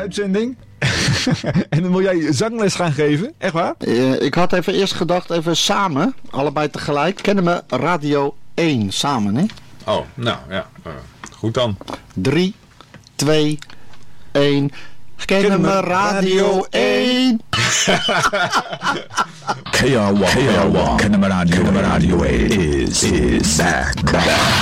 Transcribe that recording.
uitzending. En dan wil jij zangles gaan geven? Echt waar? Ik had even eerst gedacht, even samen, allebei tegelijk. Kennen we Radio 1 samen, hè? Oh, nou ja. Goed dan. 3, 2, 1. Kennen we Radio 1? KRY, Kennen we Radio 1 is back.